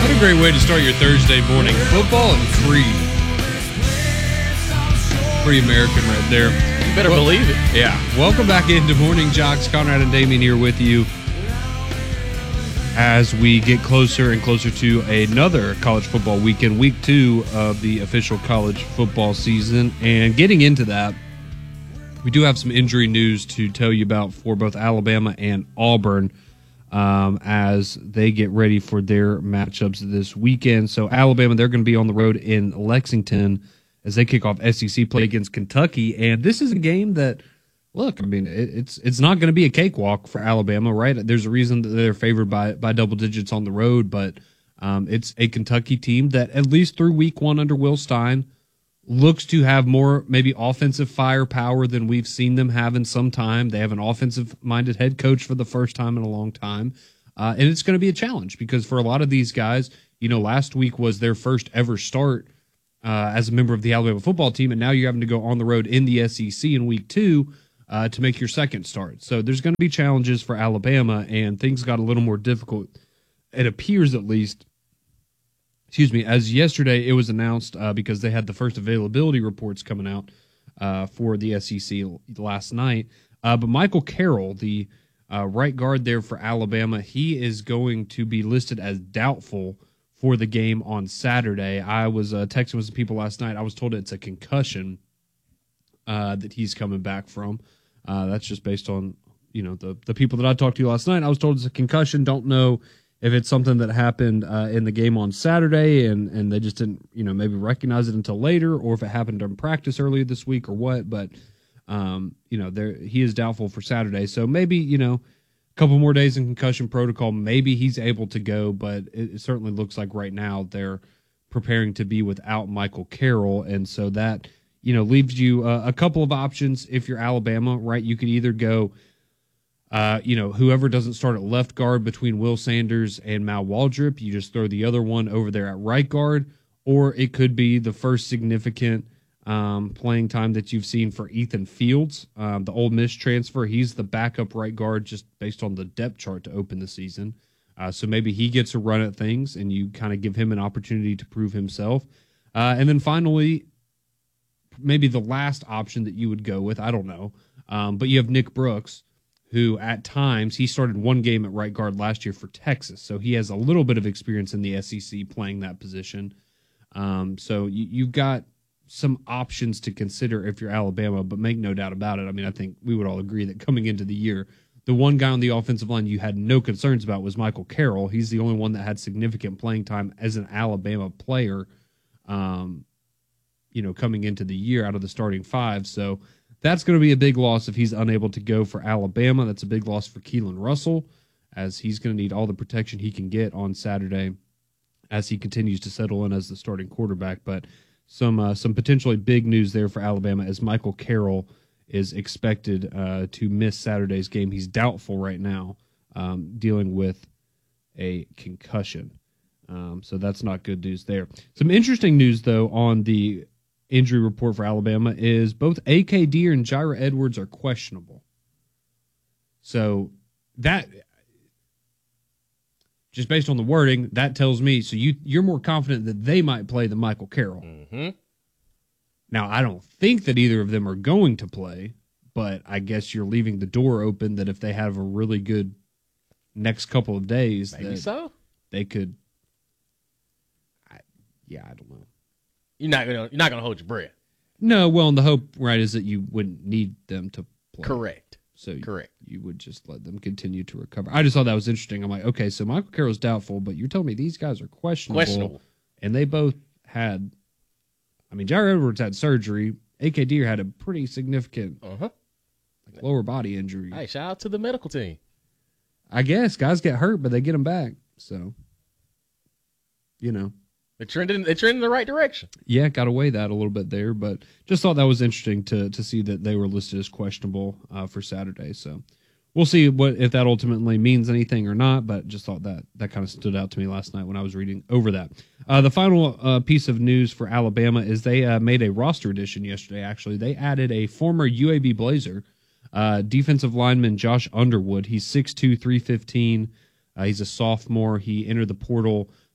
What a great way to start your Thursday morning. Football and free. Pretty American right there. You better believe it. Yeah. Welcome back into Morning Jocks. Conrad and Damien here with you as we get closer and closer to another college football weekend, week 2 of the official college football season. And getting into that, we do have some injury news to tell you about for both Alabama and Auburn as they get ready for their matchups this weekend. So Alabama, they're going to be on the road in Lexington as they kick off SEC play against Kentucky. And this is a game that, look, I mean, it's not going to be a cakewalk for Alabama, right? There's a reason that they're favored by double digits on the road, but it's a Kentucky team that, at least through week 1 under Will Stein, looks to have more maybe offensive firepower than we've seen them have in some time. They have an offensive-minded head coach for the first time in a long time. And it's going to be a challenge because for a lot of these guys, you know, last week was their first ever start as a member of the Alabama football team, and now you're having to go on the road in the SEC in week 2 to make your second start. So there's going to be challenges for Alabama, and things got a little more difficult, it appears at least, as yesterday it was announced because they had the first availability reports coming out for the SEC last night. But Michael Carroll, the right guard there for Alabama, he is going to be listed as doubtful for the game on Saturday. I was texting with some people last night. I was told it's a concussion that he's coming back from. That's just based on, you know, the people that I talked to last night. I was told it's a concussion. Don't know if it's something that happened in the game on Saturday and they just didn't, you know, maybe recognize it until later, or if it happened during practice earlier this week or what. But, you know, he is doubtful for Saturday. So maybe, you know, a couple more days in concussion protocol, maybe he's able to go. But it certainly looks like right now they're preparing to be without Michael Carroll. And so that, you know, leaves you a couple of options if you're Alabama, right? You could either go, you know, whoever doesn't start at left guard between Will Sanders and Mal Waldrop, you just throw the other one over there at right guard, or it could be the first significant playing time that you've seen for Ethan Fields, the Ole Miss transfer. He's the backup right guard just based on the depth chart to open the season. So maybe he gets a run at things and you kind of give him an opportunity to prove himself. And then finally, maybe the last option that you would go with, I don't know, but you have Nick Brooks, who at times, he started one game at right guard last year for Texas, so he has a little bit of experience in the SEC playing that position. So you've got some options to consider if you're Alabama, but make no doubt about it. I mean, I think we would all agree that coming into the year, the one guy on the offensive line you had no concerns about was Michael Carroll. He's the only one that had significant playing time as an Alabama player, you know, coming into the year out of the starting 5. So that's going to be a big loss if he's unable to go for Alabama. That's a big loss for Keelan Russell, as he's going to need all the protection he can get on Saturday as he continues to settle in as the starting quarterback. But some potentially big news there for Alabama as Michael Carroll is expected to miss Saturday's game. He's doubtful right now, dealing with a concussion. So that's not good news there. Some interesting news, though, on the injury report for Alabama is both A.K. Deer and Jira Edwards are questionable. So that, just based on the wording, that tells me, so you're more confident that they might play than Michael Carroll. Mm-hmm. Now, I don't think that either of them are going to play, but I guess you're leaving the door open that if they have a really good next couple of days, maybe so they could. I don't know. You're not gonna hold your breath. No, well, and the hope, right, is that you wouldn't need them to play. Correct. So correct. You would just let them continue to recover. I just thought that was interesting. I'm like, okay, so Michael Carroll's doubtful, but you're telling me these guys are questionable. And they both had, I mean, Jared Edwards had surgery. A.K. Deer had a pretty significant lower body injury. Hey, shout out to the medical team. I guess guys get hurt, but they get them back. So, you know. They're trending in the right direction. Yeah, got to weigh that a little bit there, but just thought that was interesting to see that they were listed as questionable for Saturday. So we'll see if that ultimately means anything or not, but just thought that kind of stood out to me last night when I was reading over that. The final piece of news for Alabama is they made a roster addition yesterday, actually. They added a former UAB Blazer, defensive lineman Josh Underwood. He's 6'2", 315. He's a sophomore. He entered the portal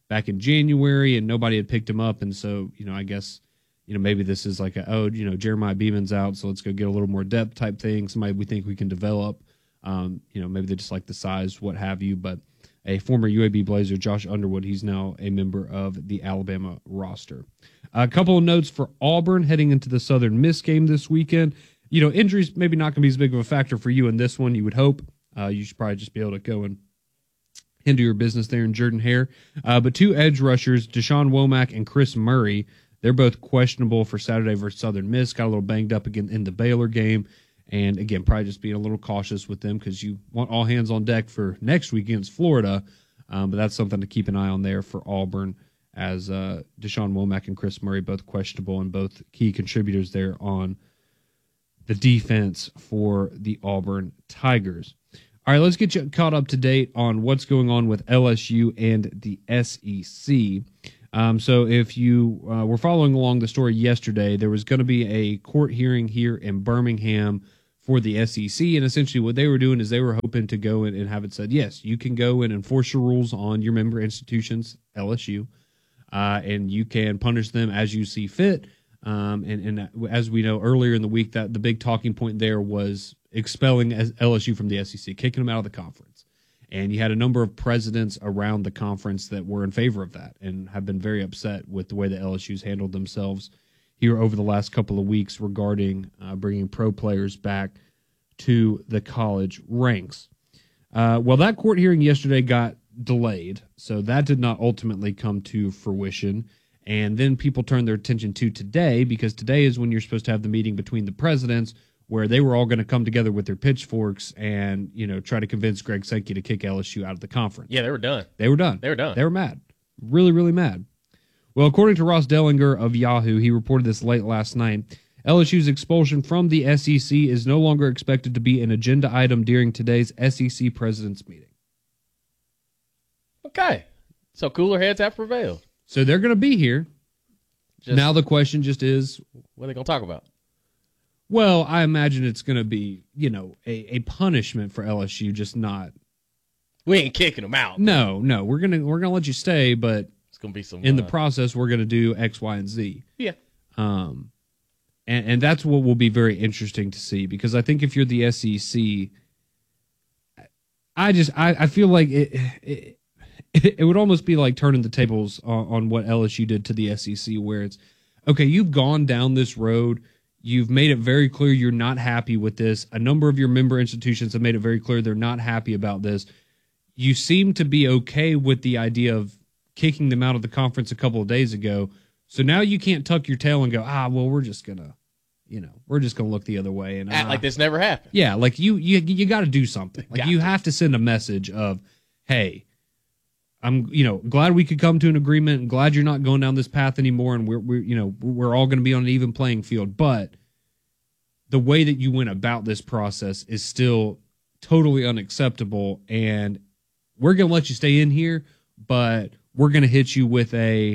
back in January, and nobody had picked him up. And so, I guess, maybe this is like Jeremiah Beeman's out, so let's go get a little more depth type thing. Somebody we think we can develop. Maybe they just like the size, what have you. But a former UAB Blazer, Josh Underwood, he's now a member of the Alabama roster. A couple of notes for Auburn heading into the Southern Miss game this weekend. Injuries maybe not going to be as big of a factor for you in this one, you would hope. You should probably just be able to go and handle your business there in Jordan-Hare. But two edge rushers, Deshaun Womack and Chris Murray, they're both questionable for Saturday versus Southern Miss. Got a little banged up again in the Baylor game. And, again, probably just being a little cautious with them because you want all hands on deck for next week against Florida. But that's something to keep an eye on there for Auburn, as Deshaun Womack and Chris Murray, both questionable and both key contributors there on the defense for the Auburn Tigers. All right, let's get you caught up to date on what's going on with LSU and the SEC. So if you were following along the story yesterday, there was going to be a court hearing here in Birmingham for the SEC, and essentially what they were doing is they were hoping to go in and have it said, yes, you can go and enforce your rules on your member institutions, LSU, and you can punish them as you see fit. And as we know earlier in the week, that the big talking point there was expelling LSU from the SEC, kicking them out of the conference. And you had a number of presidents around the conference that were in favor of that and have been very upset with the way the LSU's handled themselves here over the last couple of weeks regarding bringing pro players back to the college ranks. Well, that court hearing yesterday got delayed, so that did not ultimately come to fruition. And then people turned their attention to today, because today is when you're supposed to have the meeting between the presidents, where they were all going to come together with their pitchforks and, try to convince Greg Sankey to kick LSU out of the conference. Yeah, they were done. They were done. They were mad. Really, really mad. Well, according to Ross Dellinger of Yahoo, he reported this late last night, LSU's expulsion from the SEC is no longer expected to be an agenda item during today's SEC president's meeting. Okay. So cooler heads have prevailed. So they're going to be here. Now the question just is, what are they going to talk about? Well, I imagine it's going to be, a punishment for LSU, just not. We ain't kicking them out. No, we're gonna let you stay, but it's gonna be some. In the process, we're gonna do X, Y, and Z. Yeah. And that's what will be very interesting to see, because I think if you're the SEC, I feel like it would almost be like turning the tables on what LSU did to the SEC, where it's okay. You've gone down this road. You've made it very clear you're not happy with this. A number of your member institutions have made it very clear they're not happy about this. You seem to be okay with the idea of kicking them out of the conference a couple of days ago. So now you can't tuck your tail and go, well, we're just going to look the other way. And act like this never happened. Yeah, like you got to do something. Like you have to send a message of, hey, I'm glad we could come to an agreement, and glad you're not going down this path anymore, and we're all going to be on an even playing field. But the way that you went about this process is still totally unacceptable, and we're going to let you stay in here, but we're going to hit you with a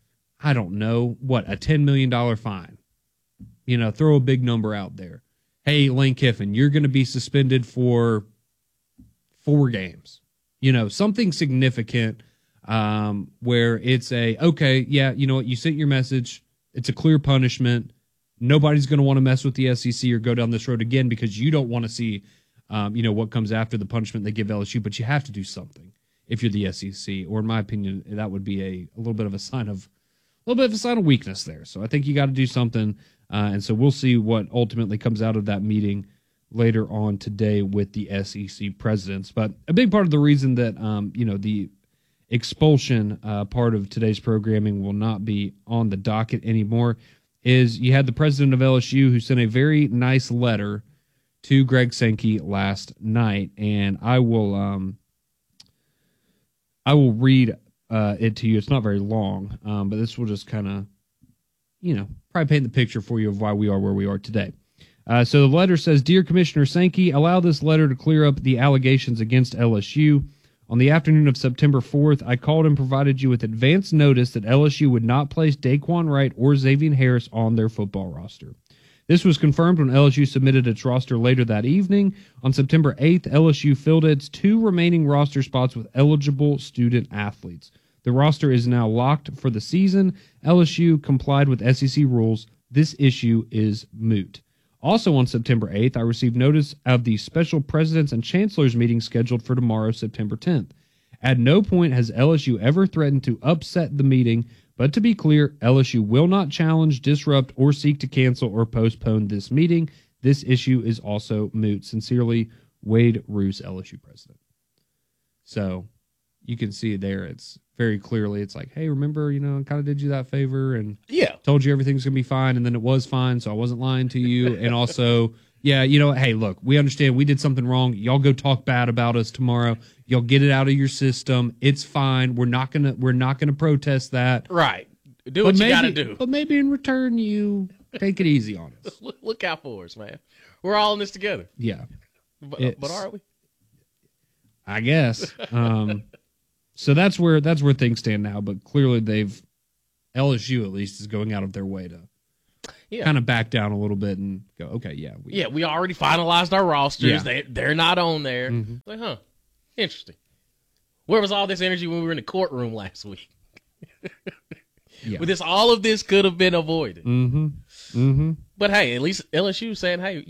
$10 million fine. Throw a big number out there. Hey, Lane Kiffin, you're going to be suspended for 4 games. Something significant where it's you sent your message. It's a clear punishment. Nobody's going to want to mess with the SEC or go down this road again, because you don't want to see, what comes after the punishment they give LSU. But you have to do something if you're the SEC, or in my opinion, that would be a little bit of a sign of weakness there. So I think you got to do something, and so we'll see what ultimately comes out of that meeting later on today with the SEC presidents. But a big part of the reason that, the expulsion part of today's programming will not be on the docket anymore is you had the president of LSU who sent a very nice letter to Greg Sankey last night. And I will read it to you. It's not very long, but this will just kind of, probably paint the picture for you of why we are where we are today. So the letter says, Dear Commissioner Sankey, allow this letter to clear up the allegations against LSU. On the afternoon of September 4th, I called and provided you with advance notice that LSU would not place Daquan Wright or Xavier Harris on their football roster. This was confirmed when LSU submitted its roster later that evening. On September 8th, LSU filled its 2 remaining roster spots with eligible student athletes. The roster is now locked for the season. LSU complied with SEC rules. This issue is moot. Also on September 8th, I received notice of the special presidents and chancellors meeting scheduled for tomorrow, September 10th. At no point has LSU ever threatened to upset the meeting, but to be clear, LSU will not challenge, disrupt, or seek to cancel or postpone this meeting. This issue is also moot. Sincerely, Wade Roos, LSU president. So you can see there, it's very clearly, it's like, hey, remember, I kind of did you that favor and told you everything's going to be fine, and then it was fine, so I wasn't lying to you. And also, yeah, hey, look, we understand we did something wrong. Y'all go talk bad about us tomorrow. Y'all get it out of your system. It's fine. We're not gonna protest that. Right. Do what you got to do. But maybe in return, you take it easy on us. Look out for us, man. We're all in this together. Yeah. But aren't we? I guess. So that's where things stand now. But clearly, LSU at least is going out of their way to kind of back down a little bit and go, okay, yeah. We already finalized our rosters. Yeah. They're not on there. Mm-hmm. Like, huh? Interesting. Where was all this energy when we were in the courtroom last week? With all of this could have been avoided. Mm-hmm. Mm-hmm. But hey, at least LSU saying, hey,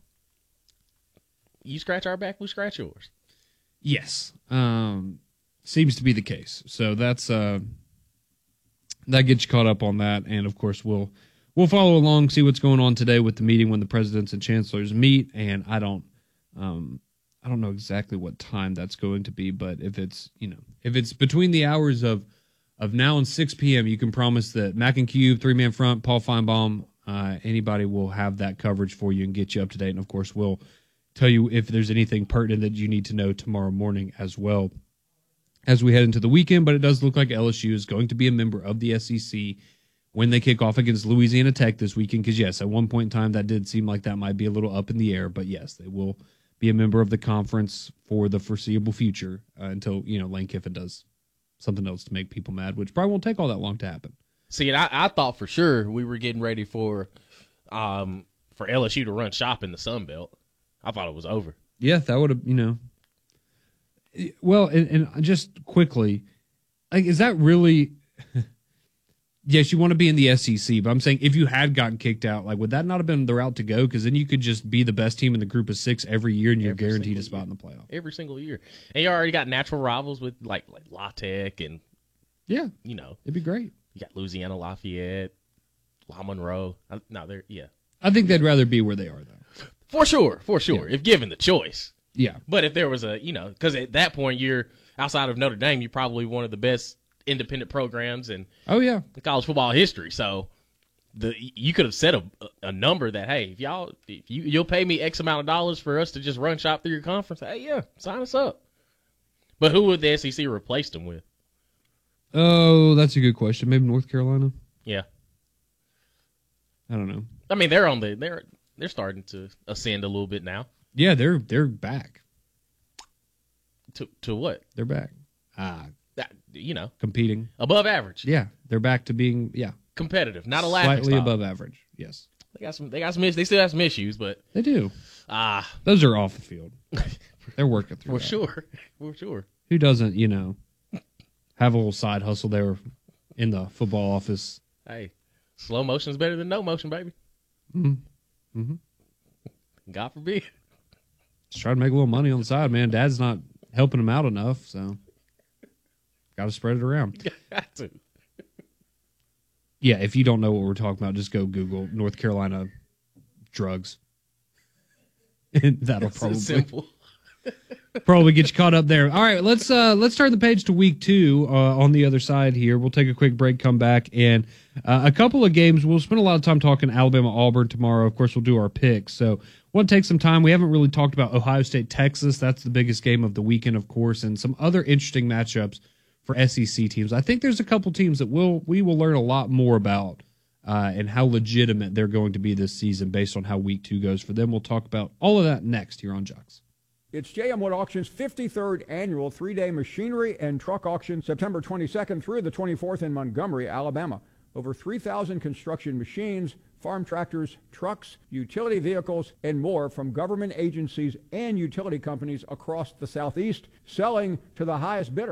you scratch our back, we scratch yours. Yes. Seems to be the case. So that's that gets you caught up on that, and of course we'll follow along, see what's going on today with the meeting when the presidents and chancellors meet. And I don't know exactly what time that's going to be, but if it's between the hours of now and 6 p.m., you can promise that Mac and Cube, 3-man front, Paul Feinbaum, anybody will have that coverage for you and get you up to date. And of course, we'll tell you if there's anything pertinent that you need to know tomorrow morning as well as we head into the weekend. But it does look like LSU is going to be a member of the SEC when they kick off against Louisiana Tech this weekend. Because, yes, at one point in time, that did seem like that might be a little up in the air. But, yes, they will be a member of the conference for the foreseeable future until, Lane Kiffin does something else to make people mad, which probably won't take all that long to happen. See, and I thought for sure we were getting ready for LSU to run shop in the Sun Belt. I thought it was over. Yeah, that would have, Well, and just quickly, like, is that really... Yes, you want to be in the SEC, but I'm saying if you had gotten kicked out, like, would that not have been the route to go? Because then you could just be the best team in the group of 6 every year, and you're guaranteed a spot in the playoff. Every single year. And you already got natural rivals with, like La Tech and, it'd be great. You got Louisiana Lafayette, La Monroe. I think they'd rather be where they are, though. For sure, Yeah. if given the choice. Yeah. But if there was because at that point you're outside of Notre Dame, you're probably one of the best independent programs in college football history. So you could have set a number that, hey, if you'll pay me X amount of dollars for us to just run shop through your conference, hey, sign us up. But who would the SEC replace them with? Oh, that's a good question. Maybe North Carolina? Yeah. I don't know. I mean, they're starting to ascend a little bit now. Yeah, they're back. To what? They're back. Competing. Above average. Yeah, they're back to being competitive, not a laughing slightly stock. above average. Yes. They still have some issues, but they do. Those are off the field. They're working through For sure. Who doesn't, have a little side hustle there in the football office? Hey, slow motion is better than no motion, baby. Mm-hmm. Mm-hmm. God forbid. Just trying to make a little money on the side, man. Dad's not helping him out enough, so got to spread it around. Got to. Yeah, if you don't know what we're talking about, just go Google North Carolina drugs. And that'll probably get you caught up there. All right, let's turn the page to week 2 on the other side here. We'll take a quick break, come back, and a couple of games. We'll spend a lot of time talking Alabama-Auburn tomorrow. Of course, we'll do our picks. So want to take some time. We haven't really talked about Ohio State-Texas. That's the biggest game of the weekend, of course, and some other interesting matchups for SEC teams. I think there's a couple teams that we will learn a lot more about and how legitimate they're going to be this season based on how week 2 goes for them. We'll talk about all of that next here on Jocks. It's J.M. Wood Auction's 53rd annual 3-day machinery and truck auction, September 22nd through the 24th in Montgomery, Alabama. Over 3,000 construction machines, farm tractors, trucks, utility vehicles, and more from government agencies and utility companies across the Southeast, selling to the highest bidder.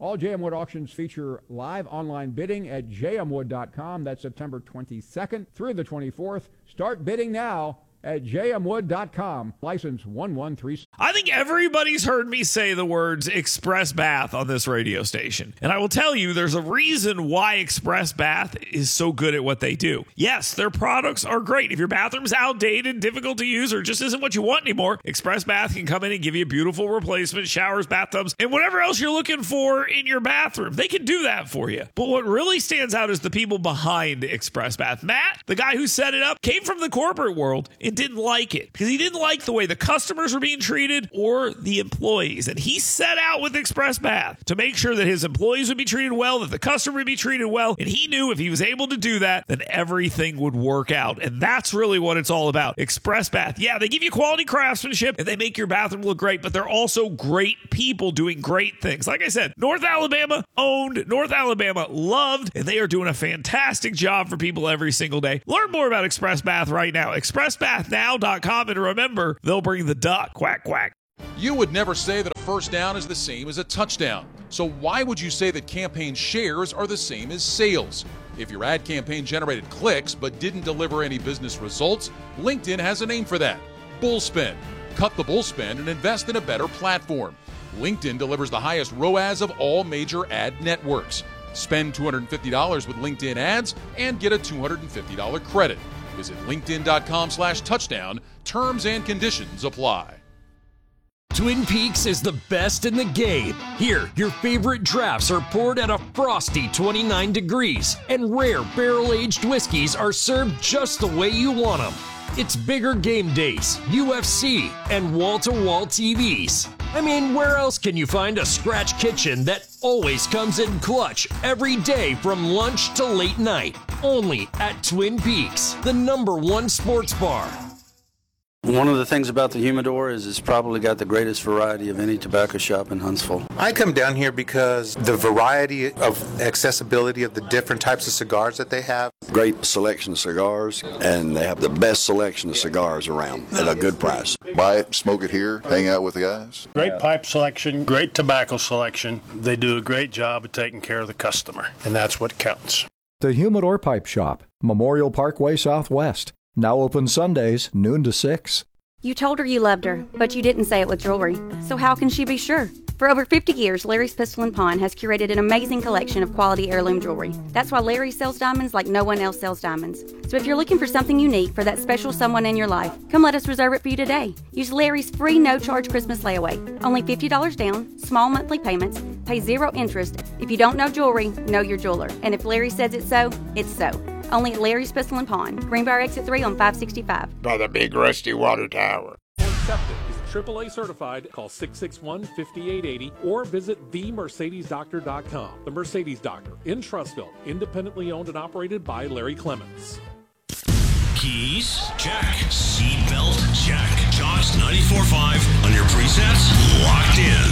All JM Wood auctions feature live online bidding at jmwood.com. That's September 22nd through the 24th. Start bidding now at jmwood.com. License 113. I think everybody's heard me say the words Express Bath on this radio station. And I will tell you, there's a reason why Express Bath is so good at what they do. Yes, their products are great. If your bathroom's outdated, difficult to use, or just isn't what you want anymore, Express Bath can come in and give you beautiful replacement showers, bathtubs, and whatever else you're looking for in your bathroom. They can do that for you. But what really stands out is the people behind Express Bath. Matt, the guy who set it up, came from the corporate world and didn't like it because he didn't like the way the customers were being treated or the employees. And he set out with Express Bath to make sure that his employees would be treated well, that the customer would be treated well. And he knew if he was able to do that, then everything would work out. And that's really what it's all about. Express Bath. Yeah, they give you quality craftsmanship and they make your bathroom look great, but they're also great people doing great things. Like I said, North Alabama owned, North Alabama loved, and they are doing a fantastic job for people every single day. Learn more about Express Bath right now. ExpressBathNow.com, and remember, they'll bring the duck. Quack, quack. You would never say that a first down is the same as a touchdown. So why would you say that campaign shares are the same as sales? If your ad campaign generated clicks but didn't deliver any business results, LinkedIn has a name for that: bull spend. Cut the bull spend and invest in a better platform. LinkedIn delivers the highest ROAS of all major ad networks. Spend $250 with LinkedIn ads and get a $250 credit. Visit linkedin.com/touchdown. Terms and conditions apply. Twin Peaks is the best in the game. Here, your favorite drafts are poured at a frosty 29 degrees, and rare barrel-aged whiskeys are served just the way you want them. It's bigger game days, UFC, and wall-to-wall TVs. I mean, where else can you find a scratch kitchen that always comes in clutch every day from lunch to late night? Only at Twin Peaks, the #1 sports bar. One of the things about the Humidor is it's probably got the greatest variety of any tobacco shop in Huntsville. I come down here because the variety of accessibility of the different types of cigars that they have. Great selection of cigars, and they have the best selection of cigars around at a good price. Buy it, smoke it here, hang out with the guys. Great pipe selection, great tobacco selection. They do a great job of taking care of the customer, and that's what counts. The Humidor Pipe Shop, Memorial Parkway Southwest. Now open Sundays, noon to 6. You told her you loved her, but you didn't say it with jewelry. So how can she be sure? For over 50 years, Larry's Pistol & Pawn has curated an amazing collection of quality heirloom jewelry. That's why Larry sells diamonds like no one else sells diamonds. So if you're looking for something unique for that special someone in your life, come let us reserve it for you today. Use Larry's free no-charge Christmas layaway. Only $50 down, small monthly payments, pay 0 interest. If you don't know jewelry, know your jeweler. And if Larry says it's so, it's so. Only at Larry's Pistol & Pawn, Greenbrier Exit 3 on 565. By the big rusty water tower. Septic is AAA certified. Call 661-5880 or visit themercedesdoctor.com. The Mercedes Doctor in Trussville, independently owned and operated by Larry Clements. Keys? Check. Seatbelt? Check. Josh 94.5 on your presets? Locked in.